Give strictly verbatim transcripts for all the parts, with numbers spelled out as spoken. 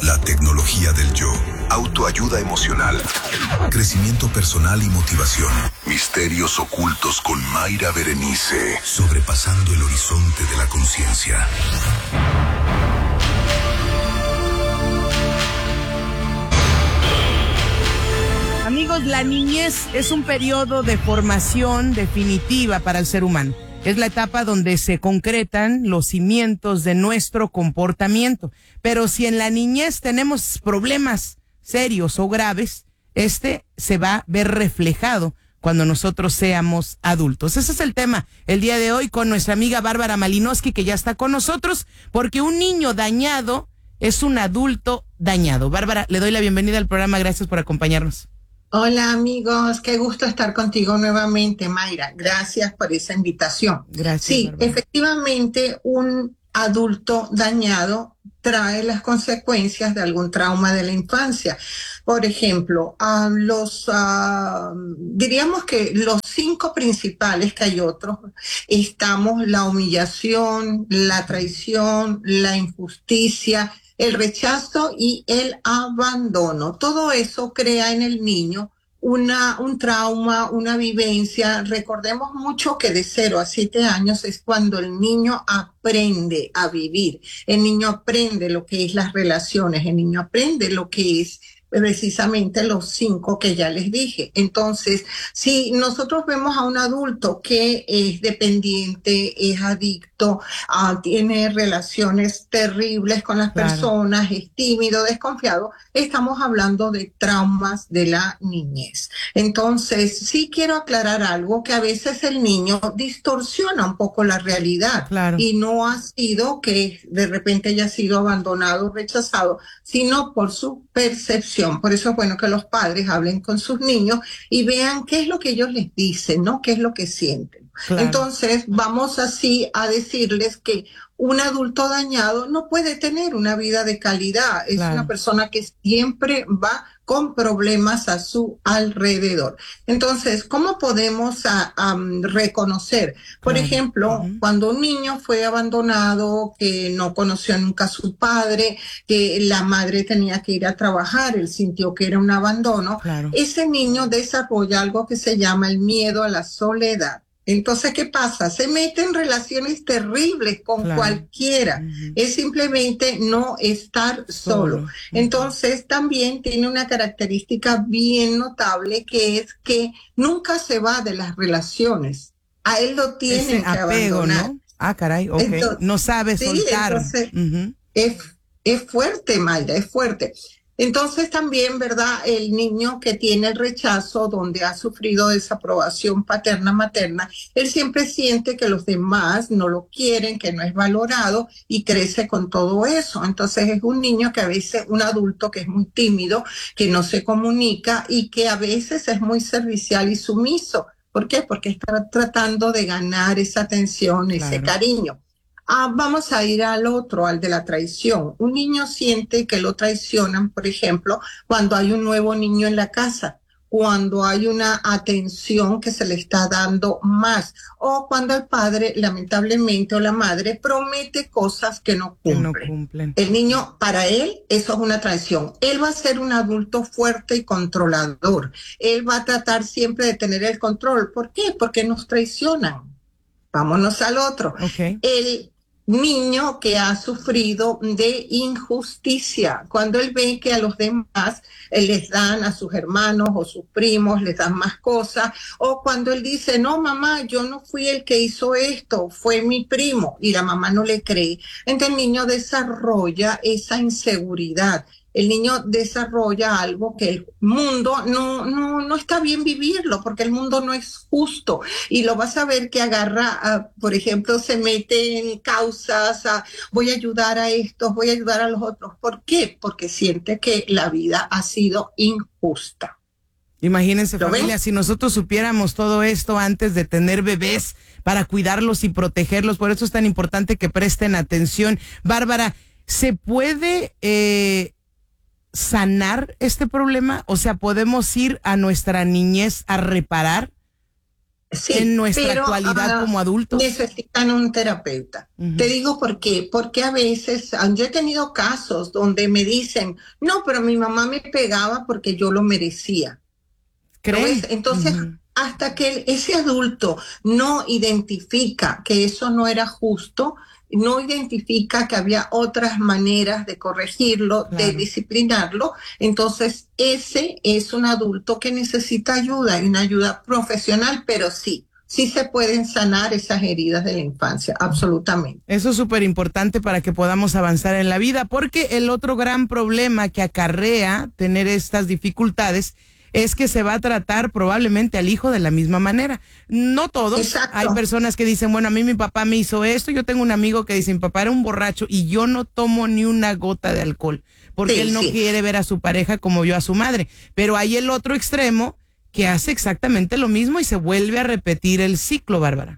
La tecnología del yo. Autoayuda emocional. Crecimiento personal y motivación. Misterios ocultos con Mayra Berenice. Sobrepasando el horizonte de la conciencia. Amigos, la niñez es un periodo de formación definitiva para el ser humano. Es la etapa donde se concretan los cimientos de nuestro comportamiento. Pero si en la niñez tenemos problemas serios o graves, este se va a ver reflejado cuando nosotros seamos adultos. Ese es el tema el día de hoy con nuestra amiga Bárbara Malinowski, que ya está con nosotros, porque un niño dañado es un adulto dañado. Bárbara, le doy la bienvenida al programa. Gracias por acompañarnos. Hola amigos, qué gusto estar contigo nuevamente, Mayra. Gracias por esa invitación. Gracias. Sí, Bárbara. Efectivamente, un adulto dañado trae las consecuencias de algún trauma de la infancia. Por ejemplo, a los, uh, diríamos que los cinco principales, que hay otros, estamos la humillación, la traición, la injusticia, el rechazo y el abandono. Todo eso crea en el niño una, un trauma, una vivencia. Recordemos mucho que de cero a siete años es cuando el niño aprende a vivir. El niño aprende lo que es las relaciones, el niño aprende lo que es precisamente los cinco que ya les dije. Entonces, si nosotros vemos a un adulto que es dependiente, es adicto, uh, tiene relaciones terribles con las Claro. personas, es tímido, desconfiado, estamos hablando de traumas de la niñez. Entonces, sí quiero aclarar algo, que a veces el niño distorsiona un poco la realidad. Claro. Y no ha sido que de repente haya sido abandonado, rechazado, sino por su percepción. Por eso es bueno que los padres hablen con sus niños y vean qué es lo que ellos les dicen, ¿no? Qué es lo que sienten. Claro. Entonces, vamos así a decirles que un adulto dañado no puede tener una vida de calidad. Es Claro. una persona que siempre va con problemas a su alrededor. Entonces, ¿cómo podemos a, a, reconocer? Por Claro. ejemplo, Uh-huh. cuando un niño fue abandonado, que no conoció nunca a su padre, que la madre tenía que ir a trabajar, él sintió que era un abandono, Claro. ese niño desarrolla algo que se llama el miedo a la soledad. Entonces, ¿qué pasa? Se mete en relaciones terribles con Claro. cualquiera. Uh-huh. Es simplemente no estar solo. Solo. Uh-huh. Entonces, también tiene una característica bien notable, que es que nunca se va de las relaciones. A él lo tienen Ese que apego, abandonar. ¿no? Ah, caray, ok. Entonces, no sabe sí, soltar. entonces, Uh-huh. es, es fuerte, Mayra, es fuerte. Entonces también, ¿verdad? El niño que tiene el rechazo, donde ha sufrido desaprobación paterna, materna, él siempre siente que los demás no lo quieren, que no es valorado y crece con todo eso. Entonces es un niño que a veces, un adulto que es muy tímido, que no se comunica y que a veces es muy servicial y sumiso. ¿Por qué? Porque está tratando de ganar esa atención, Claro. ese cariño. Ah, vamos a ir al otro, al de la traición. Un niño siente que lo traicionan, por ejemplo, cuando hay un nuevo niño en la casa, cuando hay una atención que se le está dando más, o cuando el padre, lamentablemente, o la madre promete cosas que no cumplen. Que no cumplen. El niño, para él, eso es una traición. Él va a ser un adulto fuerte y controlador. Él va a tratar siempre de tener el control. ¿Por qué? Porque nos traicionan. Vámonos al otro. Okay. El niño que ha sufrido de injusticia, cuando él ve que a los demás eh, les dan, a sus hermanos o sus primos, les dan más cosas, o cuando él dice, no mamá, yo no fui el que hizo esto, fue mi primo, y la mamá no le cree. Entonces el niño desarrolla esa inseguridad. El niño desarrolla algo que el mundo no, no, no está bien vivirlo, porque el mundo no es justo. Y lo vas a ver que agarra, uh, por ejemplo, se mete en causas, uh, voy a ayudar a estos, voy a ayudar a los otros. ¿Por qué? Porque siente que la vida ha sido injusta. Imagínense, ¿Lo familia, ven? si nosotros supiéramos todo esto antes de tener bebés para cuidarlos y protegerlos. Por eso es tan importante que presten atención. Bárbara, ¿se puede eh, sanar este problema? O sea, ¿podemos ir a nuestra niñez a reparar? Sí, en nuestra pero, actualidad uh, como adultos? Necesitan un terapeuta. Uh-huh. Te digo por qué. Porque a veces, yo he tenido casos donde me dicen, no, pero mi mamá me pegaba porque yo lo merecía. ¿Crees? Entonces, uh-huh. hasta que ese adulto no identifica que eso no era justo, no identifica que había otras maneras de corregirlo, claro. de disciplinarlo, entonces ese es un adulto que necesita ayuda, y una ayuda profesional, pero sí, sí se pueden sanar esas heridas de la infancia, absolutamente. Eso es súper importante para que podamos avanzar en la vida, porque el otro gran problema que acarrea tener estas dificultades es que se va a tratar probablemente al hijo de la misma manera. No todos. Exacto. Hay personas que dicen, bueno, a mí mi papá me hizo esto. Yo tengo un amigo que dice, mi papá era un borracho y yo no tomo ni una gota de alcohol porque sí, él no sí. quiere ver a su pareja como yo a su madre. Pero hay el otro extremo que hace exactamente lo mismo y se vuelve a repetir el ciclo, Bárbara.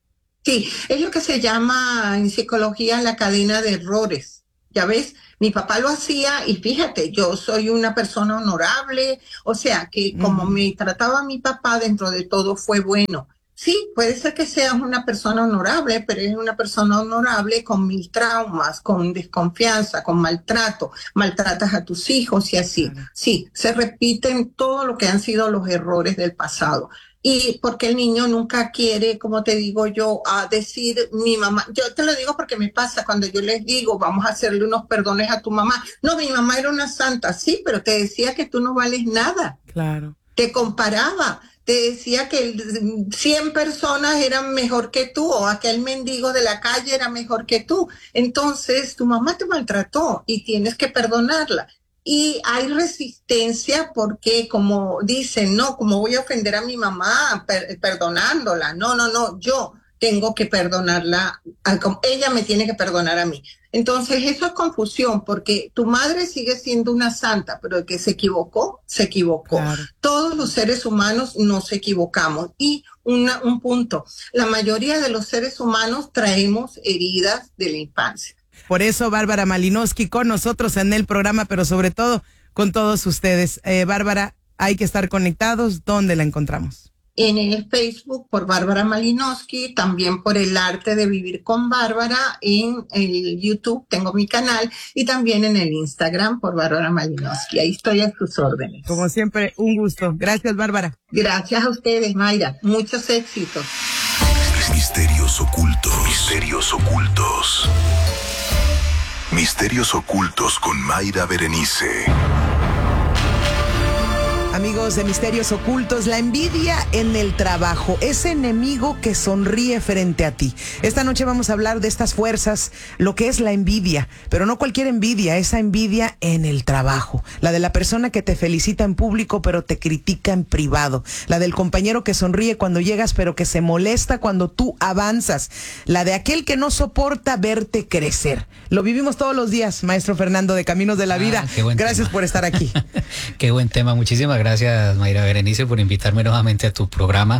Sí, es lo que se llama en psicología la cadena de errores. Ya ves, mi papá lo hacía y fíjate, yo soy una persona honorable, o sea que como uh-huh. me trataba mi papá, dentro de todo fue bueno. Sí, puede ser que seas una persona honorable, pero es una persona honorable con mil traumas, con desconfianza, con maltrato, maltratas a tus hijos y así. Uh-huh. Sí, se repiten todo lo que han sido los errores del pasado. Y porque el niño nunca quiere, como te digo yo, a decir mi mamá, yo te lo digo porque me pasa cuando yo les digo, vamos a hacerle unos perdones a tu mamá. No, mi mamá era una santa, sí, pero te decía que tú no vales nada. Claro. Te comparaba, te decía que cien personas eran mejor que tú, o aquel mendigo de la calle era mejor que tú. Entonces, tu mamá te maltrató y tienes que perdonarla. Y hay resistencia porque, como dicen, no, como voy a ofender a mi mamá per- perdonándola. No, no, no, yo tengo que perdonarla, ella me tiene que perdonar a mí. Entonces eso es confusión porque tu madre sigue siendo una santa, pero el que se equivocó, se equivocó. Claro. Todos los seres humanos nos equivocamos. Y una, un punto, la mayoría de los seres humanos traemos heridas de la infancia. Por eso, Bárbara Malinowski con nosotros en el programa, pero sobre todo con todos ustedes. Eh, Bárbara, hay que estar conectados. ¿Dónde la encontramos? En el Facebook por Bárbara Malinowski, también por El Arte de Vivir con Bárbara, en el YouTube tengo mi canal y también en el Instagram por Bárbara Malinowski. Ahí estoy a sus órdenes. Como siempre, un gusto. Gracias, Bárbara. Gracias a ustedes, Mayra. Muchos éxitos. Misterios ocultos. Misterios ocultos. Misterios ocultos con Mayra Berenice. Amigos de Misterios Ocultos, la envidia en el trabajo, ese enemigo que sonríe frente a ti. Esta noche vamos a hablar de estas fuerzas, lo que es la envidia, pero no cualquier envidia, esa envidia en el trabajo. La de la persona que te felicita en público pero te critica en privado. La del compañero que sonríe cuando llegas pero que se molesta cuando tú avanzas. La de aquel que no soporta verte crecer. Lo vivimos todos los días, maestro Fernando de Caminos de la Vida. Ah, gracias tema. por estar aquí. Qué buen tema, muchísimas gracias. Gracias, Mayra Berenice, por invitarme nuevamente a tu programa.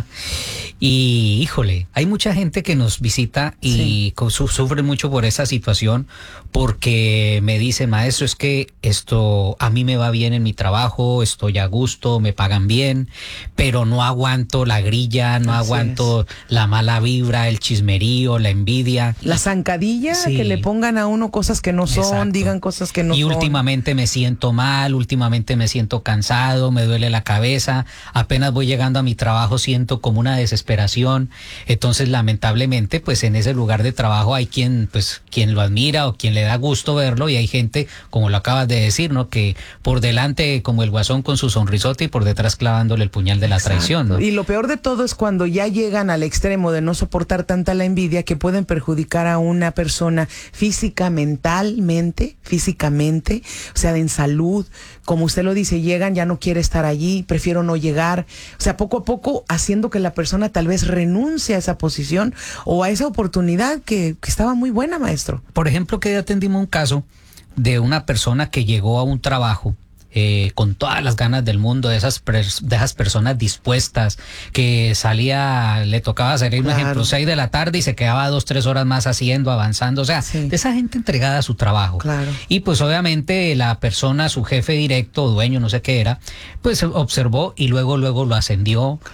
Y, híjole, hay mucha gente que nos visita y sí. sufre mucho por esa situación porque me dice, maestro, es que esto a mí me va bien en mi trabajo, estoy a gusto, me pagan bien, pero no aguanto la grilla, no Así aguanto es. la mala vibra, el chismerío, la envidia. La zancadilla, sí. que le pongan a uno cosas que no son, Exacto. digan cosas que no y son. Y últimamente me siento mal, últimamente me siento cansado, me duele la cabeza, apenas voy llegando a mi trabajo siento como una desesperación. Entonces lamentablemente pues en ese lugar de trabajo hay quien pues quien lo admira o quien le da gusto verlo, y hay gente, como lo acabas de decir, ¿no? Que por delante como el guasón con su sonrisote y por detrás clavándole el puñal de la Exacto. traición, ¿no? Y lo peor de todo es cuando ya llegan al extremo de no soportar tanta la envidia que pueden perjudicar a una persona física, mentalmente, físicamente, o sea, en salud. Como usted lo dice, llegan, ya no quiere estar allí, prefiero no llegar. O sea, poco a poco haciendo que la persona tal vez renuncie a esa posición o a esa oportunidad que, que estaba muy buena, maestro. Por ejemplo, que ya atendimos un caso de una persona que llegó a un trabajo Eh, con todas las ganas del mundo, de esas, de esas personas dispuestas, que salía, le tocaba hacer, un claro. ejemplo, seis de la tarde y se quedaba dos, tres horas más haciendo, avanzando, o sea, sí. de esa gente entregada a su trabajo. Claro. Y pues obviamente la persona, su jefe directo, dueño, no sé qué era, pues observó y luego, luego lo ascendió. Claro.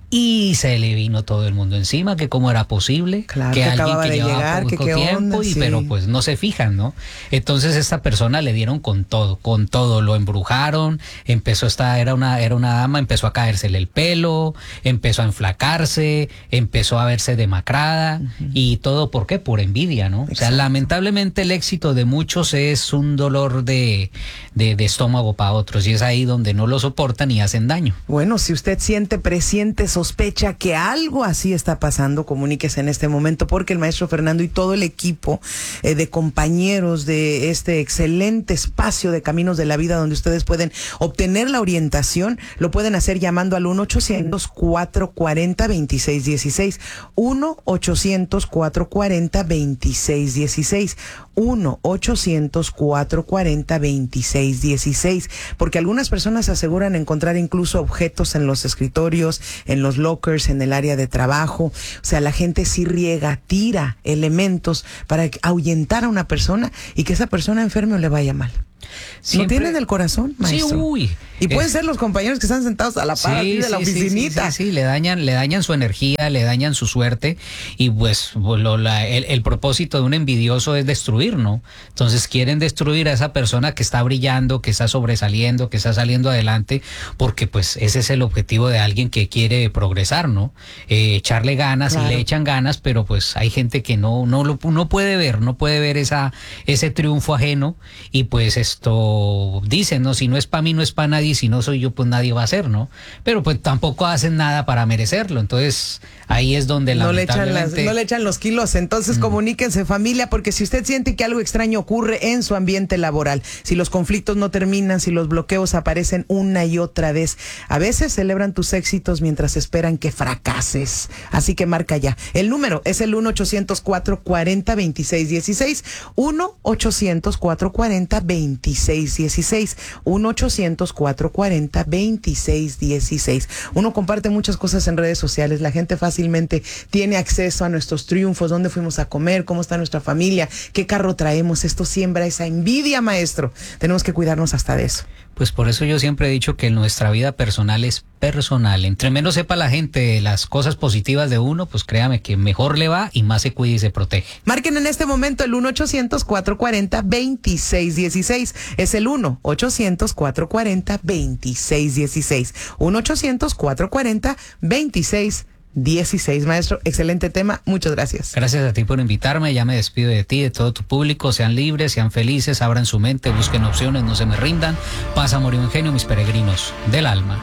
y se le vino todo el mundo encima, que cómo era posible, claro, que, que alguien acababa que de llevaba llegar, poco que qué tiempo, onda, y, sí. pero pues no se fijan, ¿no? Entonces esta persona le dieron con todo, con todo, lo embrujaron, empezó esta, era una, era una dama, empezó a caérsele el pelo, empezó a enflacarse, empezó a verse demacrada, uh-huh. y todo, ¿por qué? Por envidia, ¿no? Exacto. O sea, lamentablemente el éxito de muchos es un dolor de, de, de estómago para otros, y es ahí donde no lo soportan y hacen daño. Bueno, si usted siente, presiente, sospecha que algo así está pasando, comuníquese en este momento, porque el maestro Fernando y todo el equipo eh, de compañeros de este excelente espacio de Caminos de la Vida, donde ustedes pueden obtener la orientación, lo pueden hacer llamando al uno ochocientos, cuatrocientos cuarenta, veintiséis dieciséis, uno ochocientos, cuatrocientos cuarenta, veintiséis dieciséis, uno ochocientos, cuatrocientos cuarenta, veintiséis dieciséis, porque algunas personas aseguran encontrar incluso objetos en los escritorios, en los lockers, en el área de trabajo. O sea, la gente sí riega, tira elementos para ahuyentar a una persona y que esa persona enferme o le vaya mal. Siempre. ¿No tienen el corazón, maestro? Sí, uy. Y pueden es... ser los compañeros que están sentados a la par sí, de sí, la oficinita. Sí, sí, sí, sí, le dañan, le dañan su energía, le dañan su suerte, y pues lo, la, el, el propósito de un envidioso es destruir, ¿no? Entonces quieren destruir a esa persona que está brillando, que está sobresaliendo, que está saliendo adelante, porque pues ese es el objetivo de alguien que quiere progresar, ¿no? Eh, echarle ganas, claro. Y le echan ganas, pero pues hay gente que no, no lo no puede ver, no puede ver esa, ese triunfo ajeno, y pues esto dicen, ¿no? Si no es para mí, no es para nadie, si no soy yo, pues nadie va a ser, ¿no? Pero pues tampoco hacen nada para merecerlo, entonces ahí es donde no le echan lamentablemente... las, no le echan los kilos, entonces mm. comuníquense, familia, porque si usted siente que algo extraño ocurre en su ambiente laboral, si los conflictos no terminan, si los bloqueos aparecen una y otra vez, a veces celebran tus éxitos mientras esperan que fracases, así que marca ya. El número es el uno ochocientos, cuatrocientos cuarenta, veintiséis dieciséis, uno ochocientos, cuatrocientos cuarenta, veintiséis dieciséis, uno ochocientos, cuatrocientos cuarenta, veintiséis dieciséis. Uno comparte muchas cosas en redes sociales, la gente fácilmente tiene acceso a nuestros triunfos, dónde fuimos a comer, cómo está nuestra familia, qué carro traemos. Esto siembra esa envidia, maestro. Tenemos que cuidarnos hasta de eso. Pues por eso yo siempre he dicho que nuestra vida personal es personal. Entre menos sepa la gente las cosas positivas de uno, pues créame que mejor le va y más se cuida y se protege. Marquen en este momento el uno ochocientos, cuatrocientos cuarenta, veintiséis dieciséis. Es el uno ochocientos, cuatrocientos cuarenta, veintiséis dieciséis. uno ochocientos, cuatrocientos cuarenta, veintiséis dieciséis. Maestro, excelente tema. Muchas gracias. Gracias a ti por invitarme. Ya me despido de ti, de todo tu público. Sean libres, sean felices, abran su mente, busquen opciones, no se me rindan. Paz, amor y ingenio, mis peregrinos del alma.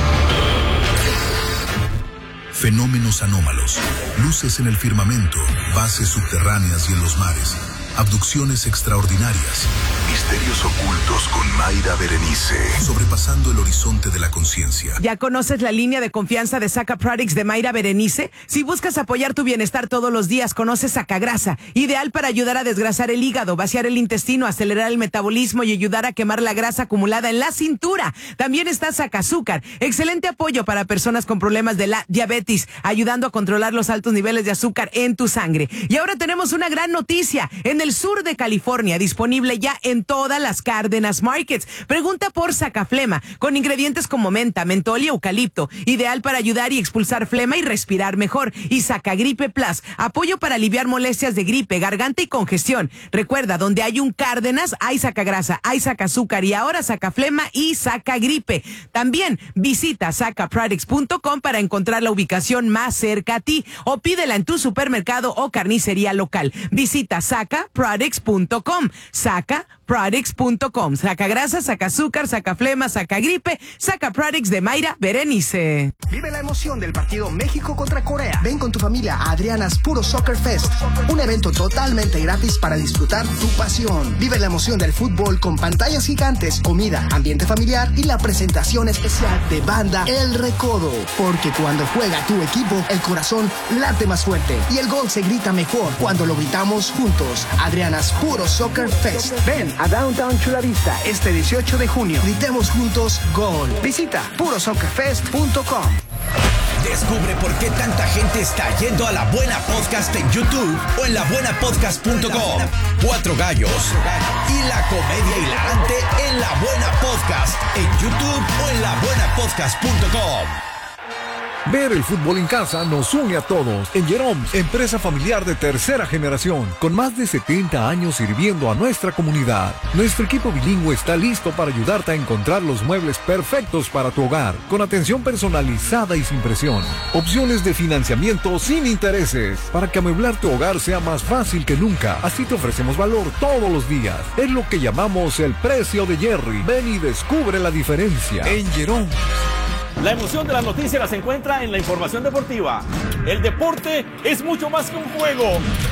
Fenómenos anómalos, luces en el firmamento, bases subterráneas y en los mares, abducciones extraordinarias, misterios ocultos con Mayra Berenice, sobrepasando el horizonte de la conciencia. ¿Ya conoces la línea de confianza de Saca Products de Mayra Berenice? Si buscas apoyar tu bienestar todos los días, conoce Sacagrasa, ideal para ayudar a desgrasar el hígado, vaciar el intestino, acelerar el metabolismo y ayudar a quemar la grasa acumulada en la cintura. También está Sacazúcar, excelente apoyo para personas con problemas de la diabetes, ayudando a controlar los altos niveles de azúcar en tu sangre. Y ahora tenemos una gran noticia, en el sur de California, disponible ya en todas las Cárdenas Markets. Pregunta por Sacaflema, con ingredientes como menta, mentol y eucalipto, ideal para ayudar y expulsar flema y respirar mejor. Y Sacagripe Plus, apoyo para aliviar molestias de gripe, garganta y congestión. Recuerda, donde hay un Cárdenas, hay Sacagrasa, hay Sacazúcar y ahora Sacaflema y Sacagripe. También visita saca products punto com para encontrar la ubicación más cerca a ti o pídela en tu supermercado o carnicería local. Visita saca products punto com. Saca products punto com. Saca grasa, saca azúcar, saca flema, saca gripe, Saca Products de Mayra Berenice. Vive la emoción del partido México contra Corea. Ven con tu familia a Adriana's Puro Soccer Fest, un evento totalmente gratis para disfrutar tu pasión. Vive la emoción del fútbol con pantallas gigantes, comida, ambiente familiar y la presentación especial de banda El Recodo. Porque cuando juega tu equipo, el corazón late más fuerte y el gol se grita mejor cuando lo gritamos juntos. Adriana's Puro Soccer Fest. Ven a Downtown Chula Vista este dieciocho de junio. Gritemos juntos gol. Visita puro soccer fest punto com. Descubre por qué tanta gente está yendo a La Buena Podcast en YouTube o en la buena podcast punto com. Cuatro gallos y la comedia hilarante en La Buena Podcast en YouTube o en la buena podcast punto com. Ver el fútbol en casa nos une a todos. En Jerome, empresa familiar de tercera generación, con más de setenta años sirviendo a nuestra comunidad. Nuestro equipo bilingüe está listo para ayudarte a encontrar los muebles perfectos para tu hogar, con atención personalizada y sin presión. Opciones de financiamiento sin intereses, para que amueblar tu hogar sea más fácil que nunca. Así te ofrecemos valor todos los días. Es lo que llamamos el precio de Jerry. Ven y descubre la diferencia. En Jerome. La emoción de las noticias las encuentra en la información deportiva. El deporte es mucho más que un juego.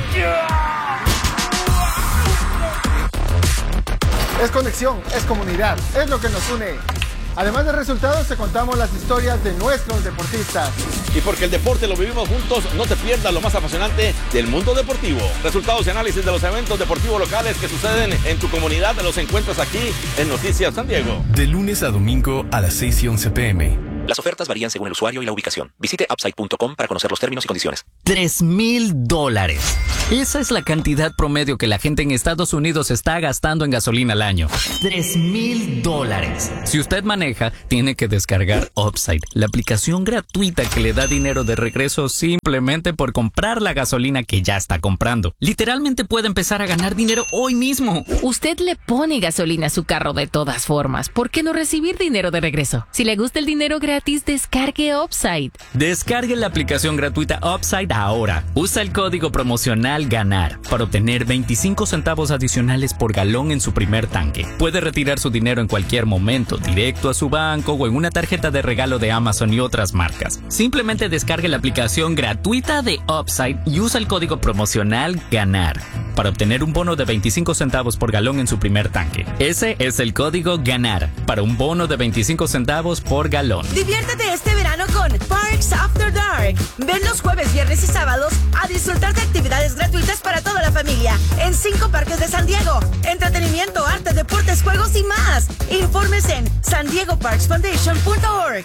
Es conexión, es comunidad, es lo que nos une. Además de resultados, te contamos las historias de nuestros deportistas. Y porque el deporte lo vivimos juntos, no te pierdas lo más apasionante del mundo deportivo. Resultados y análisis de los eventos deportivos locales que suceden en tu comunidad los encuentras aquí en Noticias San Diego. De lunes a domingo a las seis y once pm. Las ofertas varían según el usuario y la ubicación. Visite upside punto com para conocer los términos y condiciones. Tres mil dólares. Esa es la cantidad promedio que la gente en Estados Unidos está gastando en gasolina al año. Tres mil dólares. Si usted maneja, tiene que descargar Upside, la aplicación gratuita que le da dinero de regreso simplemente por comprar la gasolina que ya está comprando. Literalmente puede empezar a ganar dinero hoy mismo. Usted le pone gasolina a su carro de todas formas. ¿Por qué no recibir dinero de regreso? Si le gusta el dinero gratis, descargue Upside. Descargue la aplicación gratuita Upside ahora. Usa el código promocional GANAR para obtener veinticinco centavos adicionales por galón en su primer tanque. Puede retirar su dinero en cualquier momento, directo a su banco o en una tarjeta de regalo de Amazon y otras marcas. Simplemente descargue la aplicación gratuita de Upside y usa el código promocional GANAR para obtener un bono de veinticinco centavos por galón en su primer tanque. Ese es el código GANAR para un bono de veinticinco centavos por galón. Diviértete este verano con Parks After Dark. Ven los jueves, viernes y sábados a disfrutar de actividades gratuitas para toda la familia en cinco parques de San Diego. Entretenimiento, arte, deportes, juegos y más. Informes en san diego parks foundation punto org.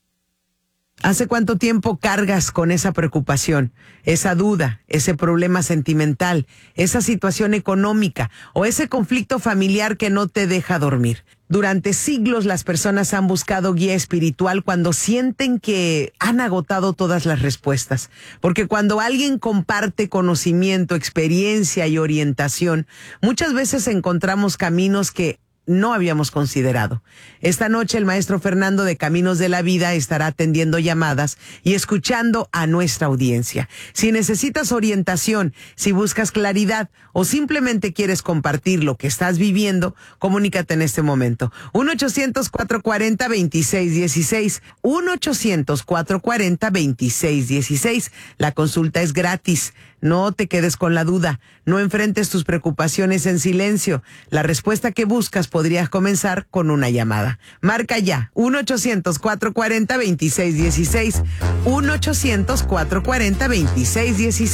¿Hace cuánto tiempo cargas con esa preocupación, esa duda, ese problema sentimental, esa situación económica o ese conflicto familiar que no te deja dormir? Durante siglos las personas han buscado guía espiritual cuando sienten que han agotado todas las respuestas. Porque cuando alguien comparte conocimiento, experiencia y orientación, muchas veces encontramos caminos que no habíamos considerado. Esta noche el maestro Fernando de Caminos de la Vida estará atendiendo llamadas y escuchando a nuestra audiencia. Si necesitas orientación, si buscas claridad o simplemente quieres compartir lo que estás viviendo, comunícate en este momento. uno ochocientos, cuatrocientos cuarenta, veintiséis dieciséis. uno ochocientos, cuatrocientos cuarenta, veintiséis dieciséis. La consulta es gratis. No te quedes con la duda. No enfrentes tus preocupaciones en silencio. La respuesta que buscas podrías comenzar con una llamada. Marca ya. uno ochocientos, cuatrocientos cuarenta, veintiséis dieciséis. uno ochocientos, cuatrocientos cuarenta, veintiséis dieciséis.